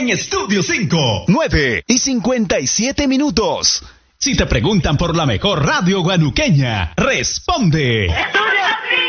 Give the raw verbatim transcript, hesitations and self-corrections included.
en Estudio cinco. nueve y cincuenta y siete minutos. Si te preguntan por la mejor radio guanuqueña, responde. Estudio